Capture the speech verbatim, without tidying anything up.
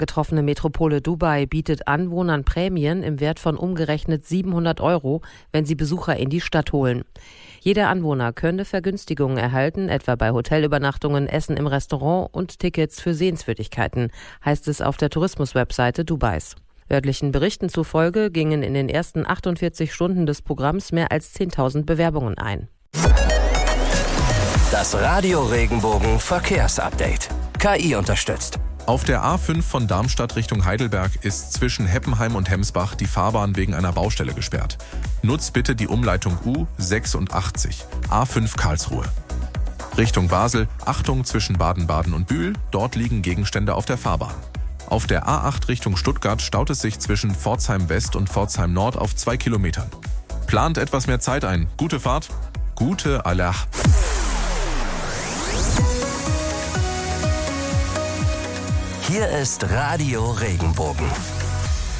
Getroffene Metropole Dubai bietet Anwohnern Prämien im Wert von umgerechnet siebenhundert Euro, wenn sie Besucher in die Stadt holen. Jeder Anwohner könne Vergünstigungen erhalten, etwa bei Hotelübernachtungen, Essen im Restaurant und Tickets für Sehenswürdigkeiten, heißt es auf der Tourismuswebseite Dubais. Örtlichen Berichten zufolge gingen in den ersten achtundvierzig Stunden des Programms mehr als zehntausend Bewerbungen ein. Das Radio Regenbogen Verkehrsupdate. K I unterstützt. Auf der A fünf von Darmstadt Richtung Heidelberg ist zwischen Heppenheim und Hemsbach die Fahrbahn wegen einer Baustelle gesperrt. Nutzt bitte die Umleitung U sechsundachtzig, A fünf Karlsruhe. Richtung Basel, Achtung zwischen Baden-Baden und Bühl, dort liegen Gegenstände auf der Fahrbahn. Auf der A acht Richtung Stuttgart staut es sich zwischen Pforzheim West und Pforzheim Nord auf zwei Kilometern. Plant etwas mehr Zeit ein. Gute Fahrt, gute Allah. Hier ist Radio Regenbogen.